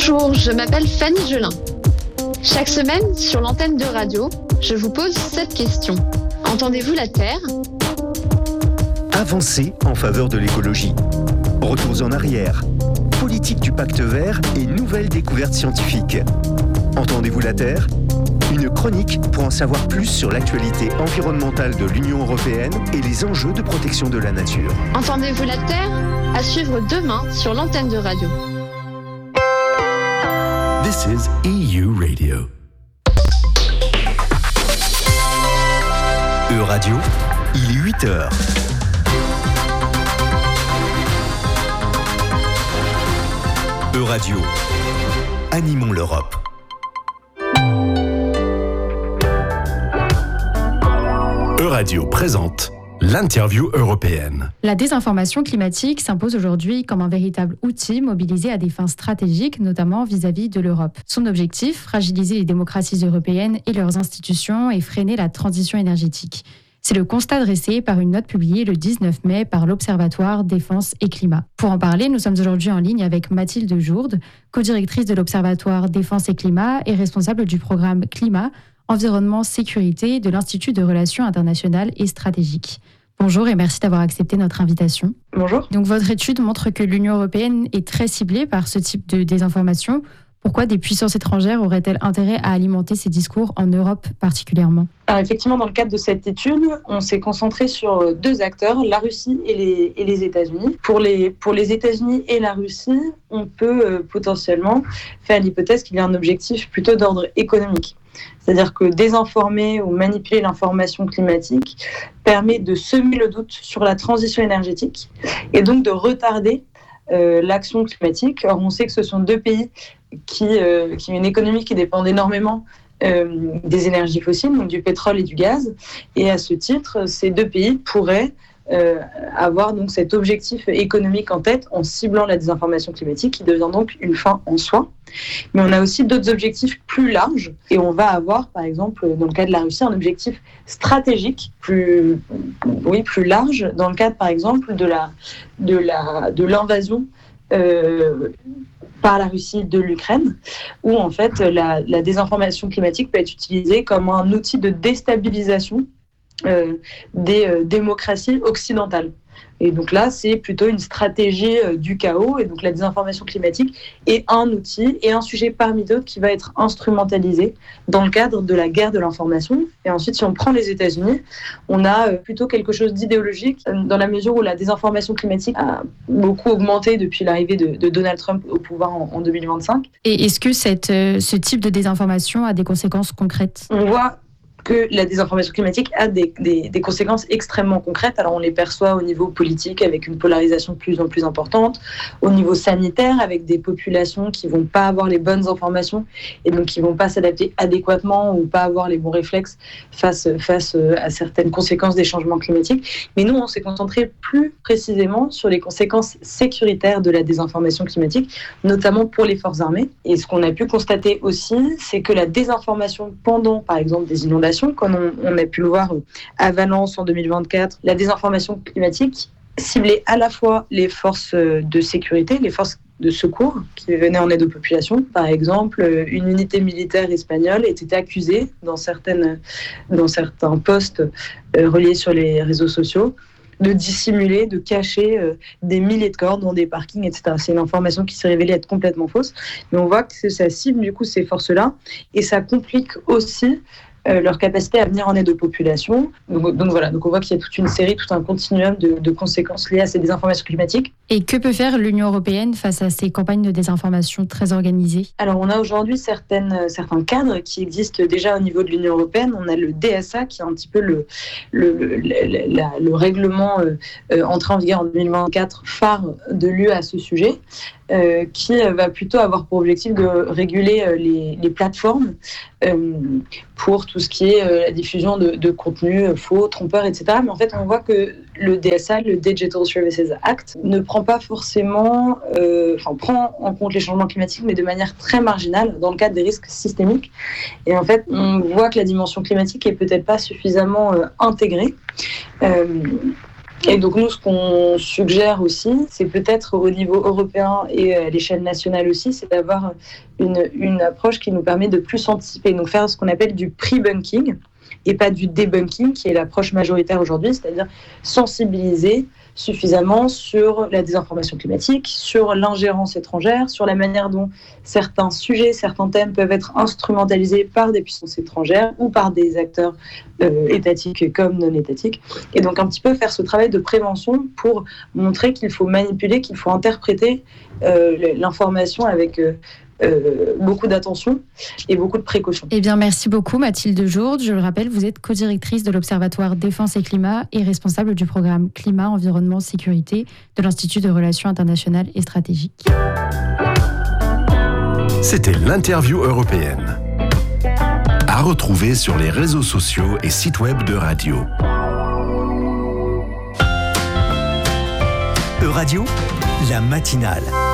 Bonjour, je m'appelle Fanny Gelin. Chaque semaine, sur l'antenne de radio, je vous pose cette question. Entendez-vous la Terre ? Avancées en faveur de l'écologie. Retours en arrière. Politique du pacte vert et nouvelles découvertes scientifiques. Entendez-vous la Terre ? Une chronique pour en savoir plus sur l'actualité environnementale de l'Union européenne et les enjeux de protection de la nature. Entendez-vous la Terre ? À suivre demain sur l'antenne de radio. This is EU Radio. E-Radio, il est 8h. E-Radio, animons l'Europe. E-Radio présente l'interview européenne. La désinformation climatique s'impose aujourd'hui comme un véritable outil mobilisé à des fins stratégiques, notamment vis-à-vis de l'Europe. Son objectif, fragiliser les démocraties européennes et leurs institutions et freiner la transition énergétique. C'est le constat dressé par une note publiée le 19 mai par l'Observatoire Défense et Climat. Pour en parler, nous sommes aujourd'hui en ligne avec Mathilde Jourde, co-directrice de l'Observatoire Défense et Climat et responsable du programme Climat, Environnement, Sécurité de l'Institut de Relations internationales et stratégiques. Bonjour et merci d'avoir accepté notre invitation. Bonjour. Donc votre étude montre que l'Union européenne est très ciblée par ce type de désinformation. Pourquoi des puissances étrangères auraient-elles intérêt à alimenter ces discours en Europe particulièrement ? Alors effectivement, dans le cadre de cette étude, on s'est concentré sur deux acteurs, la Russie et les États-Unis. Pour les États-Unis et la Russie, on peut potentiellement faire l'hypothèse qu'il y a un objectif plutôt d'ordre économique. C'est-à-dire que désinformer ou manipuler l'information climatique permet de semer le doute sur la transition énergétique et donc de retarder l'action climatique. Or, on sait que ce sont deux pays qui ont une économie qui dépend énormément des énergies fossiles, donc du pétrole et du gaz. Et à ce titre, ces deux pays pourraient avoir donc cet objectif économique en tête en ciblant la désinformation climatique qui devient donc une fin en soi. Mais on a aussi d'autres objectifs plus larges et on va avoir par exemple dans le cas de la Russie un objectif stratégique plus large dans le cadre par exemple de l'invasion par la Russie de l'Ukraine, où en fait la désinformation climatique peut être utilisée comme un outil de déstabilisation des démocraties occidentales. Et donc là, c'est plutôt une stratégie du chaos. Et donc la désinformation climatique est un outil et un sujet parmi d'autres qui va être instrumentalisé dans le cadre de la guerre de l'information. Et ensuite, si on prend les États-Unis, on a plutôt quelque chose d'idéologique dans la mesure où la désinformation climatique a beaucoup augmenté depuis l'arrivée de Donald Trump au pouvoir en 2025. Et est-ce que ce type de désinformation a des conséquences concrètes ? On voit que la désinformation climatique a des conséquences extrêmement concrètes. Alors on les perçoit au niveau politique avec une polarisation de plus en plus importante, au niveau sanitaire avec des populations qui vont pas avoir les bonnes informations et donc qui vont pas s'adapter adéquatement ou pas avoir les bons réflexes face à certaines conséquences des changements climatiques. Mais nous, on s'est concentré plus précisément sur les conséquences sécuritaires de la désinformation climatique, notamment pour les forces armées. Et ce qu'on a pu constater aussi, c'est que la désinformation pendant, par exemple, des inondations, comme on a pu le voir à Valence en 2024, la désinformation climatique ciblait à la fois les forces de sécurité, les forces de secours qui venaient en aide aux populations. Par exemple, une unité militaire espagnole était accusée dans certains postes reliés sur les réseaux sociaux de dissimuler, de cacher des milliers de corps dans des parkings, etc. C'est une information qui s'est révélée être complètement fausse. Mais on voit que ça cible du coup ces forces-là et ça complique aussi leur capacité à venir en aide aux populations. Donc voilà, donc on voit qu'il y a toute une série, tout un continuum de conséquences liées à ces désinformations climatiques. Et que peut faire l'Union européenne face à ces campagnes de désinformation très organisées ? Alors on a aujourd'hui certains cadres qui existent déjà au niveau de l'Union européenne. On a le DSA qui est un petit peu le règlement entré en vigueur en 2024 phare de l'UE à ce sujet. Qui va plutôt avoir pour objectif de réguler les plateformes pour tout ce qui est la diffusion de contenus faux, trompeurs, etc. Mais en fait, on voit que le DSA, le Digital Services Act, ne prend pas forcément, prend en compte les changements climatiques, mais de manière très marginale dans le cadre des risques systémiques. Et en fait, on voit que la dimension climatique est peut-être pas suffisamment intégrée. Et donc nous, ce qu'on suggère aussi, c'est peut-être au niveau européen et à l'échelle nationale aussi, c'est d'avoir une approche qui nous permet de plus anticiper, donc faire ce qu'on appelle du pre-bunking et pas du debunking, qui est l'approche majoritaire aujourd'hui, c'est-à-dire sensibiliser suffisamment sur la désinformation climatique, sur l'ingérence étrangère, sur la manière dont certains sujets, certains thèmes peuvent être instrumentalisés par des puissances étrangères ou par des acteurs étatiques comme non étatiques. Et donc un petit peu faire ce travail de prévention pour montrer qu'il faut manipuler, qu'il faut interpréter l'information avec beaucoup d'attention et beaucoup de précautions. Eh bien, merci beaucoup Mathilde Jourde. Je le rappelle, vous êtes co-directrice de l'Observatoire Défense et Climat et responsable du programme Climat, Environnement, Sécurité de l'Institut de Relations Internationales et Stratégiques. C'était l'interview européenne. À retrouver sur les réseaux sociaux et sites web de Radio. Euradio, la matinale.